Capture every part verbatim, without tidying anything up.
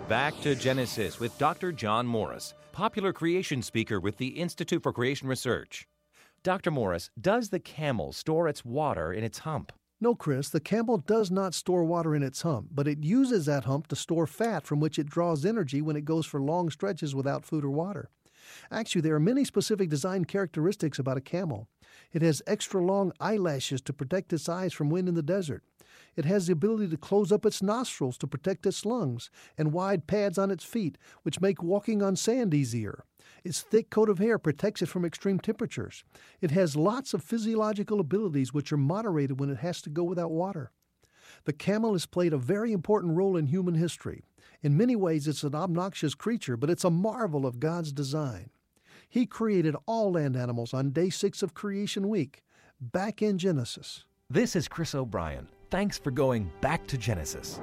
Back to Genesis with Doctor John Morris, popular creation speaker with the Institute for Creation Research. Doctor Morris, does the camel store its water in its hump? No, Chris, the camel does not store water in its hump, but it uses that hump to store fat from which it draws energy when it goes for long stretches without food or water. Actually, there are many specific design characteristics about a camel. It has extra long eyelashes to protect its eyes from wind in the desert. It has the ability to close up its nostrils to protect its lungs, and wide pads on its feet, which make walking on sand easier. Its thick coat of hair protects it from extreme temperatures. It has lots of physiological abilities which are moderated when it has to go without water. The camel has played a very important role in human history. In many ways, it's an obnoxious creature, but it's a marvel of God's design. He created all land animals on day six of Creation Week, back in Genesis. This is Chris O'Brien. Thanks for going back to Genesis.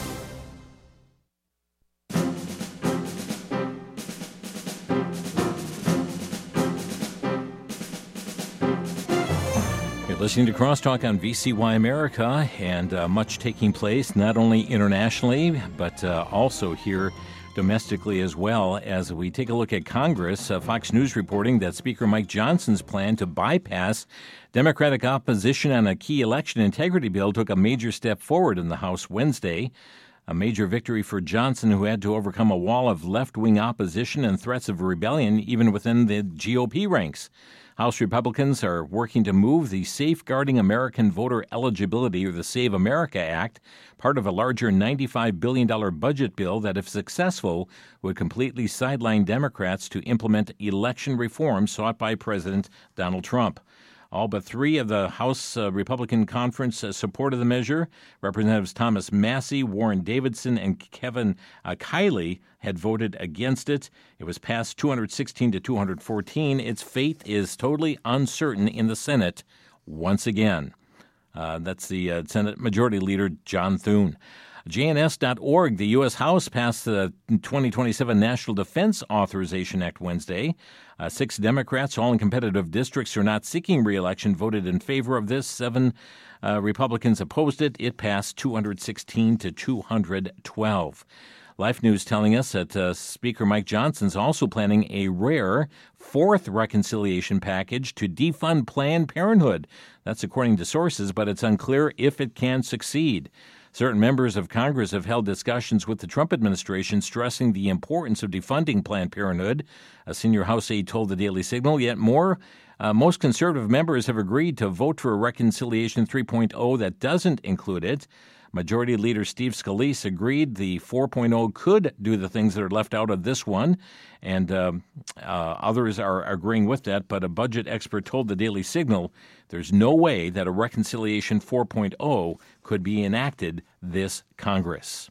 You're listening to Crosstalk on V C Y America, and uh, much taking place not only internationally, but uh, also here domestically as well. As we take a look at Congress, uh, Fox News reporting that Speaker Mike Johnson's plan to bypass Democratic opposition on a key election integrity bill took a major step forward in the House Wednesday. A major victory for Johnson, who had to overcome a wall of left-wing opposition and threats of rebellion even within the G O P ranks. House Republicans are working to move the Safeguarding American Voter Eligibility, or the Save America Act, part of a larger ninety-five billion dollars budget bill that, if successful, would completely sideline Democrats to implement election reform sought by President Donald Trump. All but three of the House uh, Republican Conference uh, supported the measure. Representatives Thomas Massie, Warren Davidson, and Kevin uh, Kiley had voted against it. It was passed two hundred sixteen to two hundred fourteen. Its fate is totally uncertain in the Senate once again. Uh, that's the uh, Senate Majority Leader John Thune. J N S dot org, the U S. House passed the twenty twenty-seven National Defense Authorization Act Wednesday. Uh, six Democrats, all in competitive districts, who are not seeking re-election, voted in favor of this. Seven uh, Republicans opposed it. It passed two hundred sixteen to two hundred twelve. Life News telling us that uh, Speaker Mike Johnson's also planning a rare fourth reconciliation package to defund Planned Parenthood. That's according to sources, but it's unclear if it can succeed. Certain members of Congress have held discussions with the Trump administration stressing the importance of defunding Planned Parenthood. A senior House aide told the Daily Signal. Yet more, uh, most conservative members have agreed to vote for a Reconciliation three point oh that doesn't include it. Majority Leader Steve Scalise agreed the four point oh could do the things that are left out of this one, and uh, uh, others are agreeing with that. But a budget expert told the Daily Signal there's no way that a Reconciliation four point oh could be enacted this Congress.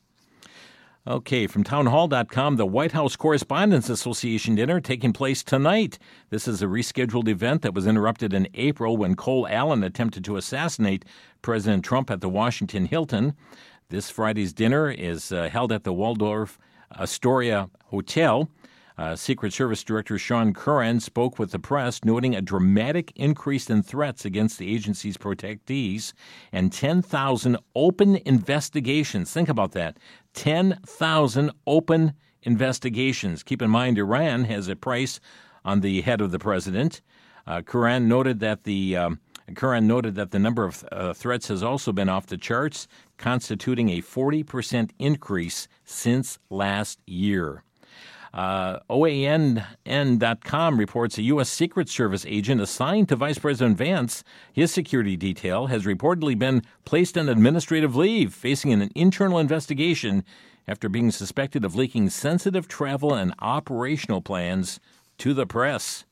Okay, from townhall dot com, the White House Correspondents Association dinner taking place tonight. This is a rescheduled event that was interrupted in April when Cole Allen attempted to assassinate President Trump at the Washington Hilton. This Friday's dinner is uh, held at the Waldorf Astoria Hotel. Uh, Secret Service Director Sean Curran spoke with the press, noting a dramatic increase in threats against the agency's protectees and ten thousand open investigations. Think about that. ten thousand open investigations. Keep in mind, Iran has a price on the head of the president. Uh, Curran noted that the um, Curran noted that the number of uh, threats has also been off the charts, constituting a forty percent increase since last year. Uh, O A N N dot com reports a U S. Secret Service agent assigned to Vice President Vance, his security detail, has reportedly been placed on administrative leave, facing an internal investigation after being suspected of leaking sensitive travel and operational plans to the press.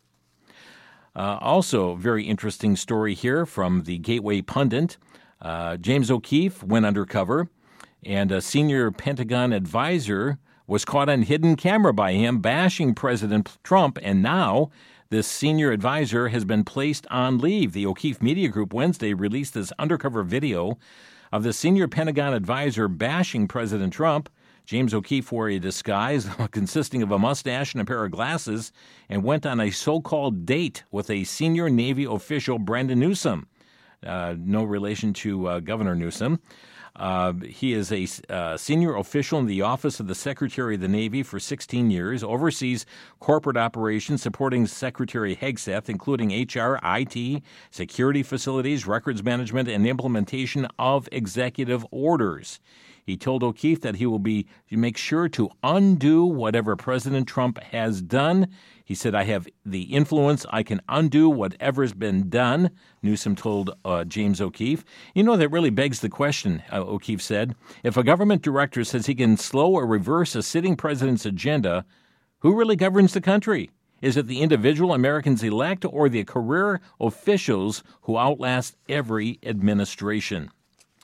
Uh, also, very interesting story here from the Gateway Pundit. Uh, James O'Keefe went undercover, and a senior Pentagon advisor was caught on hidden camera by him bashing President Trump, and now this senior advisor has been placed on leave. The O'Keefe Media Group Wednesday released this undercover video of the senior Pentagon advisor bashing President Trump. James O'Keefe wore a disguise consisting of a mustache and a pair of glasses and went on a so-called date with a senior Navy official, Brendan Newsom. Uh, no relation to uh, Governor Newsom. Uh, he is a uh, senior official in the Office of the Secretary of the Navy for sixteen years, oversees corporate operations supporting Secretary Hegseth, including H R, I T, security facilities, records management, and implementation of executive orders. He told O'Keefe that he will be make sure to undo whatever President Trump has done. He said, I have the influence. I can undo whatever's been done, Newsom told uh, James O'Keefe. You know, that really begs the question, uh, O'Keefe said. If a government director says he can slow or reverse a sitting president's agenda, who really governs the country? Is it the individual Americans elect or the career officials who outlast every administration?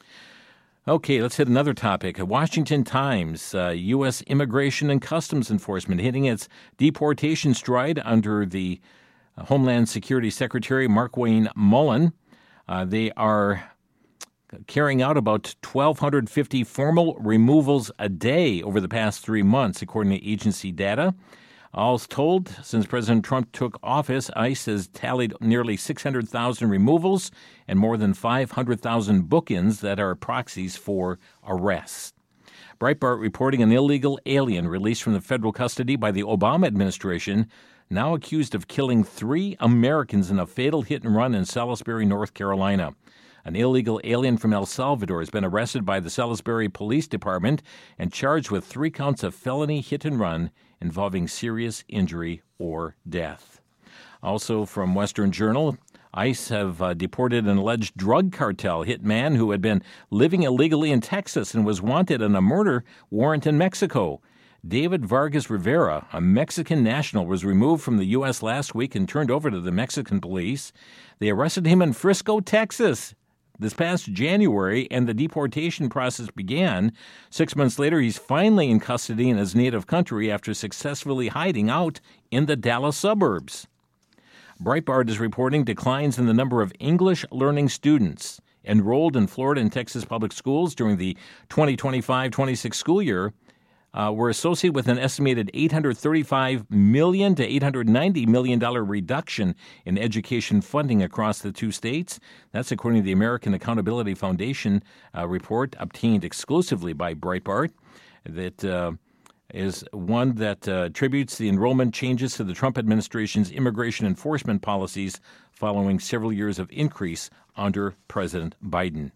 Okay, let's hit another topic. Washington Times, uh, U S. Immigration and Customs Enforcement hitting its deportation stride under the Homeland Security Secretary Markwayne Mullin. Uh, they are carrying out about one thousand two hundred fifty formal removals a day over the past three months, according to agency data. All told, since President Trump took office, ICE has tallied nearly six hundred thousand removals and more than five hundred thousand book-ins that are proxies for arrests. Breitbart reporting an illegal alien released from the federal custody by the Obama administration, now accused of killing three Americans in a fatal hit-and-run in Salisbury, North Carolina. An illegal alien from El Salvador has been arrested by the Salisbury Police Department and charged with three counts of felony hit-and-run involving serious injury or death. Also from Western Journal, ICE have uh, deported an alleged drug cartel hitman who had been living illegally in Texas and was wanted on a murder warrant in Mexico. David Vargas Rivera, a Mexican national, was removed from the U S last week and turned over to the Mexican police. They arrested him in Frisco, Texas, this past January, and the deportation process began. Six months later, he's finally in custody in his native country after successfully hiding out in the Dallas suburbs. Breitbart is reporting declines in the number of English-learning students enrolled in Florida and Texas public schools during the twenty twenty-five twenty-six school year. Uh, were associated with an estimated eight hundred thirty-five million dollars to eight hundred ninety million dollars reduction in education funding across the two states. That's according to the American Accountability Foundation uh, report obtained exclusively by Breitbart. That uh, is one that uh, attributes the enrollment changes to the Trump administration's immigration enforcement policies following several years of increase under President Biden.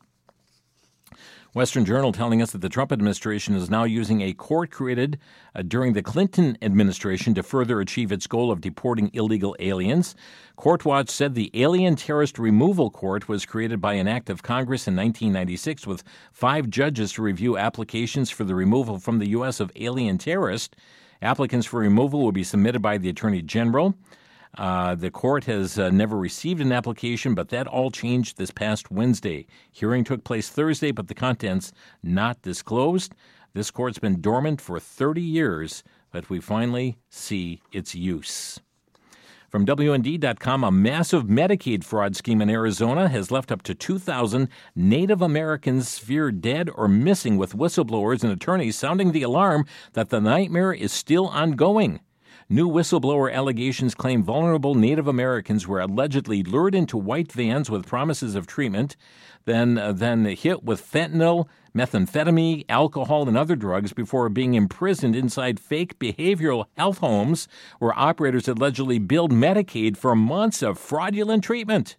Western Journal telling us that the Trump administration is now using a court created uh, during the Clinton administration to further achieve its goal of deporting illegal aliens. Courtwatch said the Alien Terrorist Removal Court was created by an act of Congress in nineteen ninety-six with five judges to review applications for the removal from the U S of alien terrorists. Applicants for removal will be submitted by the Attorney General. Uh, the court has uh, never received an application, but that all changed this past Wednesday. Hearing took place Thursday, but the contents not disclosed. This court's been dormant for thirty years, but we finally see its use. From W N D dot com, a massive Medicaid fraud scheme in Arizona has left up to two thousand Native Americans feared dead or missing, with whistleblowers and attorneys sounding the alarm that the nightmare is still ongoing. New whistleblower allegations claim vulnerable Native Americans were allegedly lured into white vans with promises of treatment, then, uh, then hit with fentanyl, methamphetamine, alcohol, and other drugs before being imprisoned inside fake behavioral health homes where operators allegedly billed Medicaid for months of fraudulent treatment.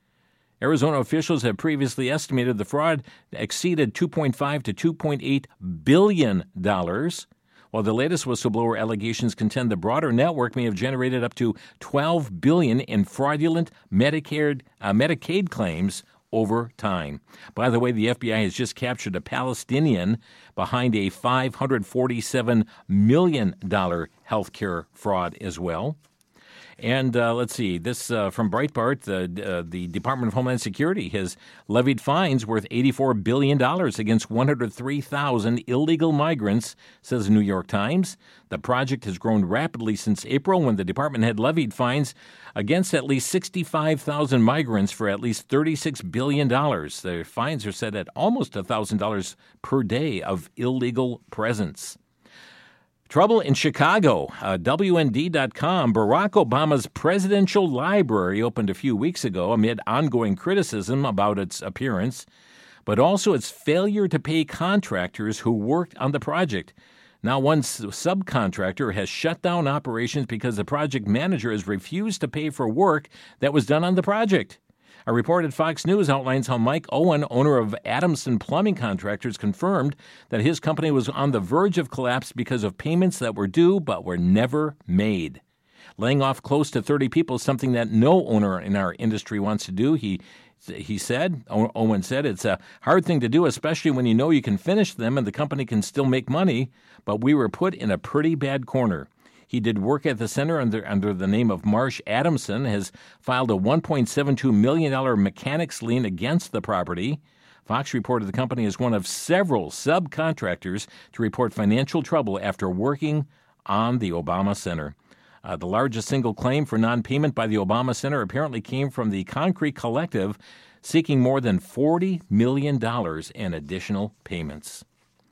Arizona officials have previously estimated the fraud exceeded two point five to two point eight billion dollars. While the latest whistleblower allegations contend the broader network may have generated up to twelve billion dollars in fraudulent Medicare, uh, Medicaid claims over time. By the way, the F B I has just captured a Palestinian behind a five hundred forty-seven million dollars health care fraud as well. And uh, let's see, this uh, from Breitbart, the, uh, the Department of Homeland Security has levied fines worth eighty-four billion dollars against one hundred three thousand illegal migrants, says the New York Times. The project has grown rapidly since April, when the department had levied fines against at least sixty-five thousand migrants for at least thirty-six billion dollars. The fines are set at almost one thousand dollars per day of illegal presence. Trouble in Chicago. Uh, W N D dot com, Barack Obama's presidential library opened a few weeks ago amid ongoing criticism about its appearance. but also its failure to pay contractors who worked on the project. Now, one subcontractor has shut down operations because the project manager has refused to pay for work that was done on the project. A report at Fox News outlines how Mike Owen, owner of Adamson Plumbing Contractors, confirmed that his company was on the verge of collapse because of payments that were due but were never made. Laying off close to thirty people is something that no owner in our industry wants to do. He He said, Owen said, it's a hard thing to do, especially when you know you can finish them and the company can still make money, but we were put in a pretty bad corner. He did work at the center under, under the name of Marsh Adamson, has filed a one point seven two million dollars mechanics lien against the property. Fox reported the company is one of several subcontractors to report financial trouble after working on the Obama Center. Uh, the largest single claim for non-payment by the Obama Center apparently came from the Concrete Collective, seeking more than forty million dollars in additional payments.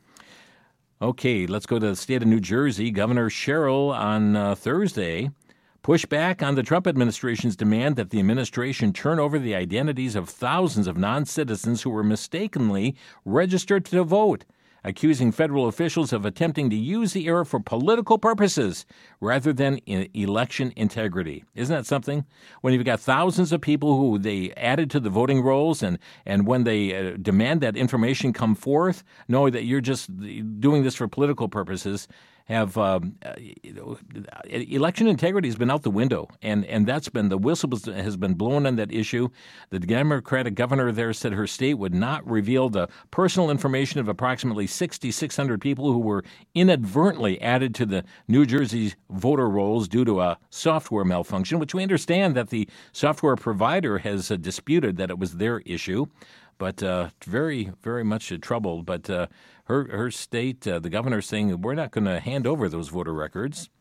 Okay, let's go to the state of New Jersey. Governor Sherrill on uh, Thursday pushed back on the Trump administration's demand that the administration turn over the identities of thousands of non-citizens who were mistakenly registered to vote, accusing federal officials of attempting to use the error for political purposes rather than in election integrity. Isn't that something? When you've got thousands of people who they added to the voting rolls, and, and when they uh, demand that information come forth, know that you're just doing this for political purposes, have um, uh, you know, election integrity has been out the window, and, and that's been the whistle has been blown on that issue. The Democratic governor there said her state would not reveal the personal information of approximately six thousand six hundred people who were inadvertently added to the New Jersey voter rolls due to a software malfunction, which we understand that the software provider has uh, disputed that it was their issue. But uh, very, very much troubled. But uh, her her state, uh, the governor, saying that we're not going to hand over those voter records.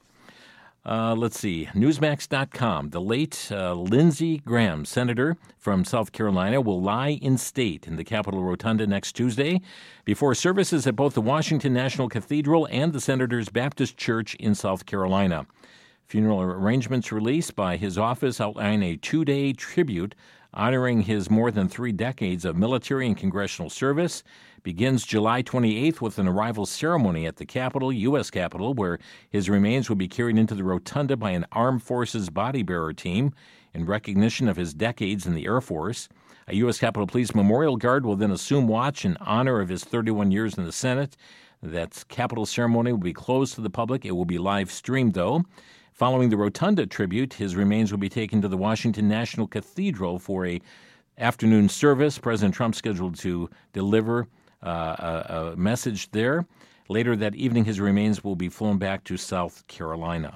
Uh, let's see, Newsmax dot com. The late uh, Lindsey Graham, senator from South Carolina, will lie in state in the Capitol Rotunda next Tuesday before services at both the Washington National Cathedral and the Senator's Baptist Church in South Carolina. Funeral arrangements released by his office outline a two-day tribute honoring his more than three decades of military and congressional service. Begins July twenty-eighth with an arrival ceremony at the Capitol, U S Capitol, where his remains will be carried into the rotunda by an Armed Forces body-bearer team in recognition of his decades in the Air Force. A U S Capitol Police Memorial Guard will then assume watch in honor of his thirty-one years in the Senate. That Capitol ceremony will be closed to the public. It will be live-streamed, though. Following the Rotunda tribute, his remains will be taken to the Washington National Cathedral for a afternoon service. President Trump scheduled to deliver uh, a, a message there. Later that evening, his remains will be flown back to South Carolina.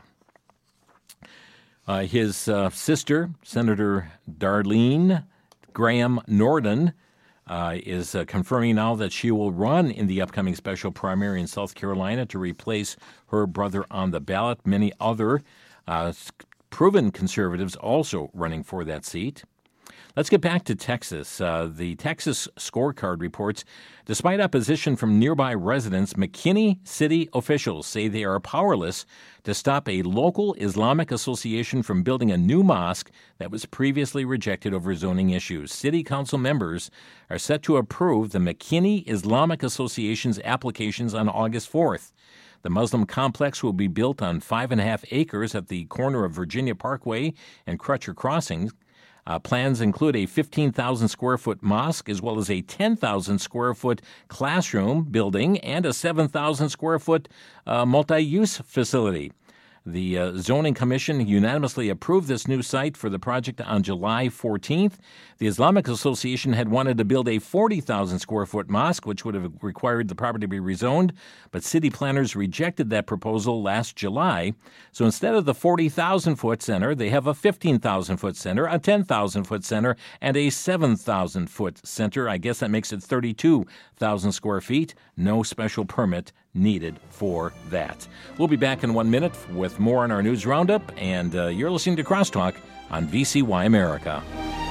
Uh, his uh, sister, Senator Darlene Graham Norden, uh, is uh, confirming now that she will run in the upcoming special primary in South Carolina to replace her brother on the ballot. Many other uh, proven conservatives also running for that seat. Let's get back to Texas. Uh, the Texas Scorecard reports, despite opposition from nearby residents, McKinney city officials say they are powerless to stop a local Islamic association from building a new mosque that was previously rejected over zoning issues. City council members are set to approve the McKinney Islamic Association's applications on August fourth. The Muslim complex will be built on five and a half acres at the corner of Virginia Parkway and Crutcher Crossing. Uh, plans include a fifteen thousand square foot mosque, as well as a ten thousand square foot classroom building and a seven thousand square foot uh, multi-use facility. The uh, Zoning Commission unanimously approved this new site for the project on July fourteenth. The Islamic Association had wanted to build a forty thousand square foot mosque, which would have required the property to be rezoned, but city planners rejected that proposal last July. So instead of the forty thousand foot center, they have a fifteen thousand foot center, a ten thousand foot center, and a seven thousand foot center. I guess that makes it thirty-two thousand square feet. No special permit needed for that. We'll be back in one minute with more on our news roundup, and uh, you're listening to Crosstalk on V C Y America.